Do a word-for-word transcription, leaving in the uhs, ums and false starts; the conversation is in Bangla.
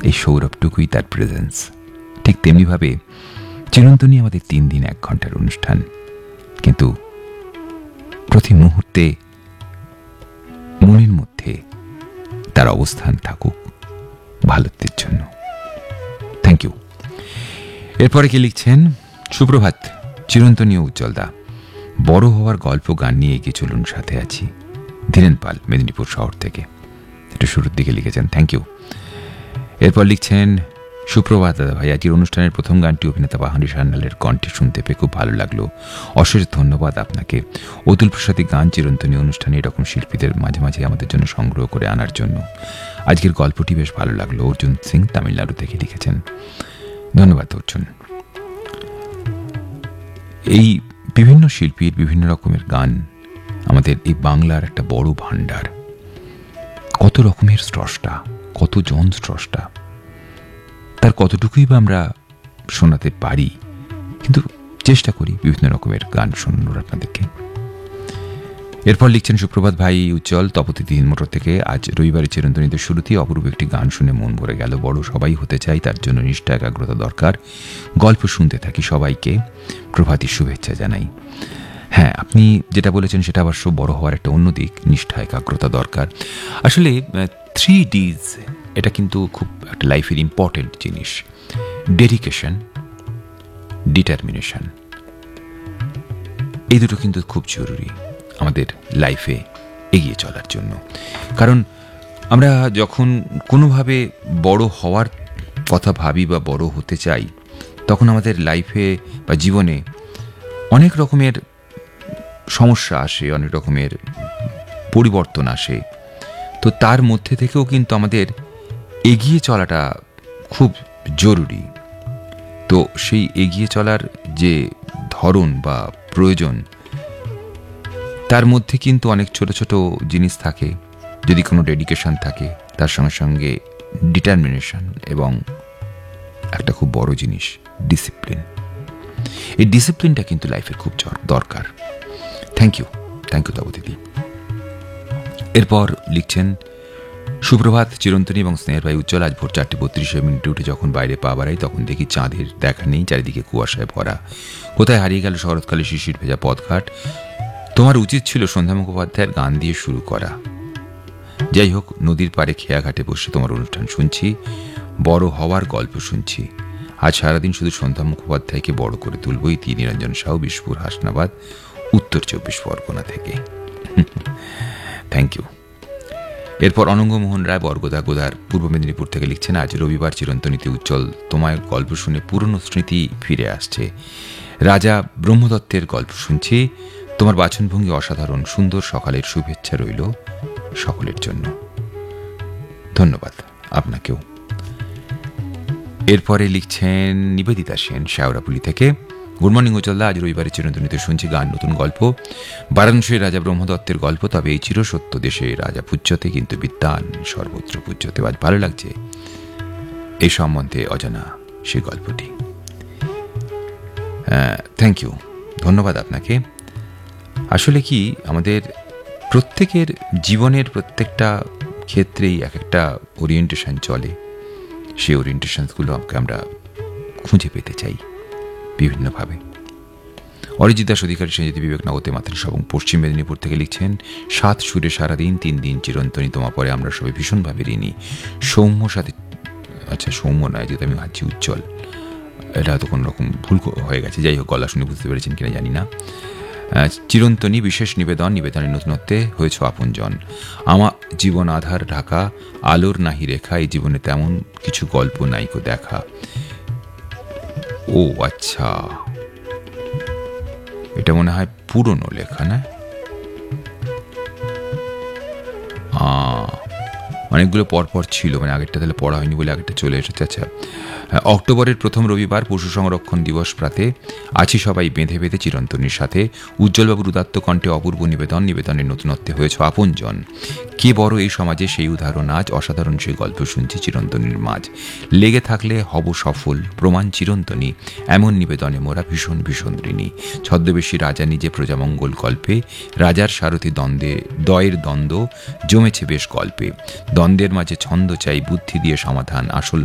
এই সৌরভটুকুই তার প্রেজেন্স। ঠিক তেমনিভাবে চিরন্তনী আমাদের তিন দিন এক ঘন্টার অনুষ্ঠান, কিন্তু প্রতি মুহূর্তে মনের মধ্যে তার অবস্থান থাকুক ভালোত্বের জন্য। Thank you. এরপরে কি লিখছেন? সুপ্রভাত চিরন্তনী ও উজ্জ্বলদা, বড় হওয়ার গল্প গান নিয়ে এগিয়ে চলুন, সাথে আছি। ধীরেন পাল, মেদিনীপুর শহর থেকে, একটু শুরুর দিকে লিখেছেন, থ্যাংক ইউ। এরপর লিখছেন, সুপ্রভাত দাদা ভাই, আজকের অনুষ্ঠানের প্রথম গানটি অভিনেতা বাহারি সান্যালের কণ্ঠে শুনতে পেয়ে খুব ভালো লাগলো, অশেষ ধন্যবাদ আপনাকে। অতুল প্রসাদী গান চিরন্তনী অনুষ্ঠানে এরকম শিল্পীদের মাঝে মাঝে আমাদের জন্য সংগ্রহ করে আনার জন্য। আজকের গল্পটি বেশ ভালো লাগলো। অর্জুন সিং তামিলনাড়ু থেকে লিখেছেন, ধন্যবাদ অর্জুন। এই বিভিন্ন শিল্পীর বিভিন্ন রকমের গান আমাদের এই বাংলার একটা বড় ভান্ডার। কত রকমের স্রষ্টা, কতজন স্রষ্টা, তার কতটুকুই বা আমরা শোনাতে পারি, কিন্তু চেষ্টা করি বিভিন্ন রকমের গান শোনানোর আপনাদেরকে। এরপর লিখছেন, সুপ্রভাত ভাই উজ্জ্বল, তপতি তিন মোটর থেকে। আজ রবিবারের চিরন্তনীতে শুরুতেই অপূর্ব একটি গান শুনে মন ভরে গেল। বড় সবাই হতে চাই, তার জন্য নিষ্ঠা একাগ্রতা দরকার। গল্প শুনতে থাকি, সবাইকে প্রভাতী শুভেচ্ছা জানাই। হ্যাঁ, আপনি যেটা বলেছেন সেটা অবশ্য বড় হওয়ার একটা অন্য দিক, নিষ্ঠা একাগ্রতা দরকার। আসলে থ্রি ডিজ এটা কিন্তু খুব একটা লাইফের ইম্পর্টেন্ট জিনিস। ডেডিকেশন, ডিটারমিনেশন, এই দুটো কিন্তু খুব জরুরি আমাদের লাইফে এগিয়ে চলার জন্য। কারণ আমরা যখন কোনোভাবে বড় হওয়ার কথা ভাবি বা বড় হতে চাই, তখন আমাদের লাইফে বা জীবনে অনেক রকমের সমস্যা আসে, অনেক রকমের পরিবর্তন আসে। তো তার মধ্যে থেকেও কিন্তু আমাদের এগিয়ে চলাটা খুব জরুরি। তো সেই এগিয়ে চলার যে ধরন বা প্রয়োজন, তার মধ্যে কিন্তু অনেক ছোট ছোট জিনিস থাকে। যদি কোনো ডেডিকেশন থাকে, তার সঙ্গে সঙ্গে ডিটারমিনেশন এবং একটা খুব বড় জিনিস ডিসিপ্লিন। এই ডিসিপ্লিনটা কিন্তু লাইফের খুব দরকার। থ্যাংক ইউ, থ্যাংক ইউ তাবু দিদি। এরপর লিখছেন, সুপ্রভাত চিরন্তনী এবং স্নেহের ভাই উজ্জ্বল, আজ ভোর চারটে বত্রিশে মিনিটে উঠে যখন বাইরে পা বাড়াই তখন দেখি চাঁদের দেখা নেই, চারিদিকে কুয়াশায় ভরা। কোথায় হারিয়ে গেল শরৎকালে শিশির ভেজা পথঘাট। তোমার উচিত ছিল সন্ধ্যা মুখোপাধ্যায়ের গান দিয়ে শুরু করা। যাই হোক, নদীর পাড়ে খেয়া ঘাটে বসে তোমার অনুষ্ঠান শুনছি, বড় হওয়ার গল্প শুনছি। আজ সারাদিন শুধু সন্ধ্যা মুখোপাধ্যায়কে বড় করে তুলবই। তি নিরঞ্জন সাউ, বিশপুর হাসনাবাদ, উত্তর চব্বিশ পরগনা থেকে। Thank you. এরপর অনঙ্গমোহন রায় বরগোদা গোদার পূর্ব মেদিনীপুর থেকে লিখছেন, আজ রবিবার চিরন্তনীতে উজ্জ্বল তোমায় গল্প শুনে পুরনো স্মৃতি ফিরে আসছে। রাজা ব্রহ্মদত্তের গল্প শুনছি। তোমার বাচনভঙ্গি অসাধারণ, সুন্দর সকালের শুভেচ্ছা রইল সকলের জন্য। ধন্যবাদ আপনাকেও। এরপরে লিখছেন নিবেদিতা সেন শেওড়াপুলি থেকে, গুড মর্নিং উজ্জ্বলদা, আজ রবিবারের চিরন্তনীতে শুনছি গান, নতুন গল্প বারাণসীর রাজা ব্রহ্মদত্তের গল্প। তবে এই চিরসত্য দেশে রাজা পূজ্যতে, কিন্তু বিদ্বান সর্বত্র পূজ্যতে। আজ ভালো লাগছে এই সম্বন্ধে অজানা সেই গল্পটি। থ্যাংক ইউ, ধন্যবাদ আপনাকে। আসলে কি, আমাদের প্রত্যেকের জীবনের প্রত্যেকটা ক্ষেত্রেই এক একটা ওরিয়েন্টেশন চলে। সেই ওরিয়েন্টেশনগুলো আমরা খুঁজে পেতে চাই বিভিন্নভাবে। অরিজিৎ দাস অধিকারী সেনজিৎ বিবেকনগরতে মাতৃ এবং পশ্চিম মেদিনীপুর থেকে লিখছেন, সাত সুরে সারাদিন তিন দিন চিরন্তনী তোমা পরে আমরা সবাই ভীষণভাবে ঋণী। সৌম্য সাথে, আচ্ছা সৌম্য নয়, যেহেতু আমি ভাবছি উজ্জ্বল, এটা হয়তো কোনো রকম ভুল হয়ে গেছে। যাই হোক, গলা শুনে বুঝতে পেরেছেন কিনা জানি না। চিরন্তনী বিশেষ নিবেদন, নিবেদনের নতুনত্বে হয়েছ আপনজন। আমার জীবন আধার ঢাকা, আলোর নাহি রেখা, এই জীবনে তেমন কিছু গল্প নাইকো দেখা। ও আচ্ছা, এটা মনে হয় পুরনো লেখা, না? অনেকগুলো পরপর ছিল, মানে আগেরটা তাহলে পড়া হয়নি বলে আগেরটা চলে এসেছে। আচ্ছা, অক্টোবরের প্রথম রবিবার পশু সংরক্ষণ দিবস প্রাতে আছি সবাই বেঁধে বেঁধে চিরন্তনীর সাথে। উজ্জ্বলবাবুর উদাত্ত কণ্ঠে অপূর্ব নিবেদন, নিবেদনের নতুনত্বে হয়েছ আপনজন। কে বড় এই সমাজে সেই উদাহরণ আজ, অসাধারণ সেই গল্প শুনছি চিরন্তনীর মাঝ। লেগে থাকলে হব সফল, প্রমাণ চিরন্তনী, এমন নিবেদনে মোরা ভীষণ ভীষণ ঋণী। ছদ্মবেশী রাজা নিজে প্রজামঙ্গল গল্পে, রাজার সারথি দ্বন্দ্বে দয়ের দ্বন্দ্ব জমেছে বেশ গল্পে। দ্বন্দ্বের মাঝে ছন্দ চাই, বুদ্ধি দিয়ে সমাধান, আসল